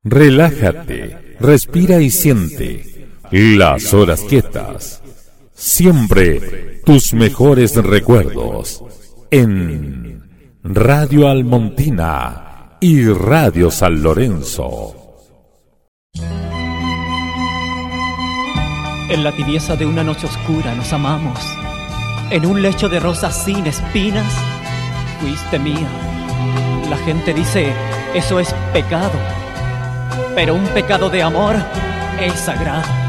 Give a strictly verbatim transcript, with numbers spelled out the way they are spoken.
Relájate, respira y siente las horas quietas. Siempre tus mejores recuerdos en Radio Almontina y Radio San Lorenzo. En la tibieza de una noche oscura nos amamos. En un lecho de rosas sin espinas, fuiste mía. La gente dice, eso es pecado. Pero un pecado de amor es sagrado.